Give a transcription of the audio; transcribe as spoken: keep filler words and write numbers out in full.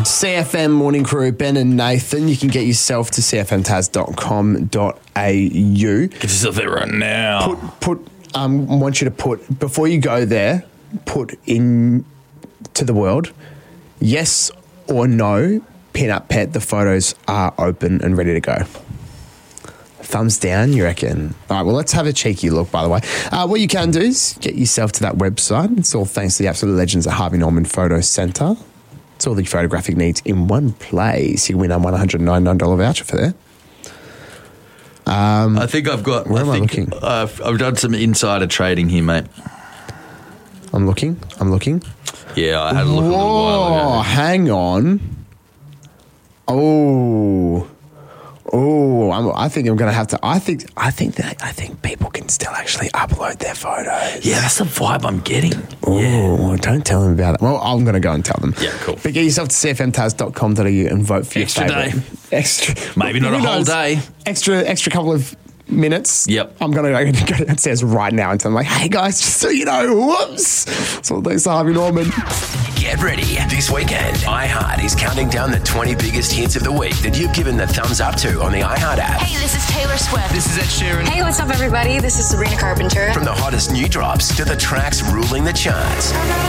C F M Morning Crew, Ben and Nathan. You can get yourself to c f m taz dot com dot a u. Get yourself there right now. Put, put, um, I want you to put, before you go there, put in to the world, yes or no, Peanut Pet, the photos are open and ready to go. Thumbs down, you reckon? All right, well, let's have a cheeky look, by the way. Uh, what you can do is get yourself to that website. It's all thanks to the absolute legends at Harvey Norman Photo Centre. It's all the photographic needs in one place. You can win a one hundred ninety-nine dollars voucher for there. Um, I think I've got... Where I am I think looking? I've, I've done some insider trading here, mate. I'm looking. I'm looking. Yeah, I had a look Whoa, a little while ago. hang on. Oh... Oh, I'm, I think I'm going to have to. I think. I think that. I think people can still actually upload their photos. Yeah, that's the vibe I'm getting. Oh, Yeah. don't tell them about it. Well, I'm going to go and tell them. Yeah, cool. But get yourself to c f m taz dot com dot a u and vote for Extra your favourite. day. Extra. Maybe not Who a whole knows? day. Extra. Extra couple of minutes. Yep. I'm going to go downstairs right now and tell them, like, hey guys, just so you know, whoops. It's all thanks to Harvey Norman. Get ready. This weekend, iHeart is counting down the twenty biggest hits of the week that you've given the thumbs up to on the iHeart app. Hey, this is Taylor Swift. This is Ed Sheeran. Hey, what's up, everybody? This is Sabrina Carpenter. From the hottest new drops to the tracks ruling the charts.